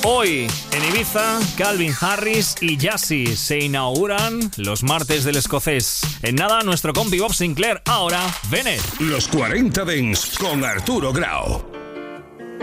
Hoy, en Ibiza, Calvin Harris y Jassy se inauguran los martes del escocés. En nada, nuestro compi Bob Sinclair, ahora, Bennett. Los 40 Dents con Arturo Grau.